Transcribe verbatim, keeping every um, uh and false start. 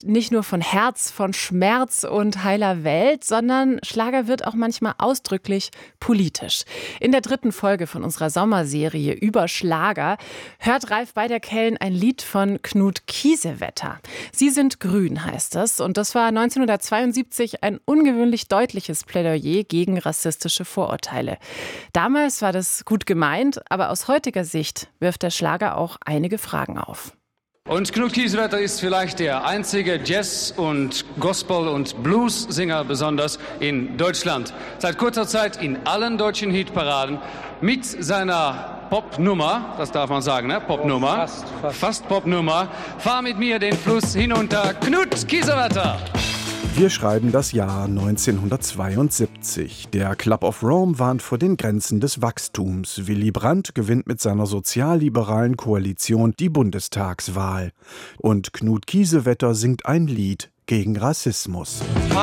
nicht nur von Herz, von Schmerz und heiler Welt, sondern Schlager wird auch manchmal ausdrücklich politisch. In der dritten Folge von unserer Sommerserie über Schlager hört Ralf Beiderkellen ein Lied von Knut Kiesewetter. Sie sind grün, heißt es. Und das war neunzehnhundertzweiundsiebzig ein ungewöhnlich deutliches Plädoyer gegen rassistische Vorurteile. Damals war das gut gemeint, aber aus heutiger Sicht wirft der Schlager auch einige Fragen auf. Und Knut Kiesewetter ist vielleicht der einzige Jazz- und Gospel- und Blues-Singer besonders in Deutschland. Seit kurzer Zeit in allen deutschen Hitparaden mit seiner Popnummer, das darf man sagen, ne? Popnummer, fast, fast. fast Popnummer. Fahr mit mir den Fluss hinunter, Knut Kiesewetter. Wir schreiben das Jahr neunzehnhundertzweiundsiebzig. Der Club of Rome warnt vor den Grenzen des Wachstums. Willy Brandt gewinnt mit seiner sozialliberalen Koalition die Bundestagswahl. Und Knut Kiesewetter singt ein Lied gegen Rassismus.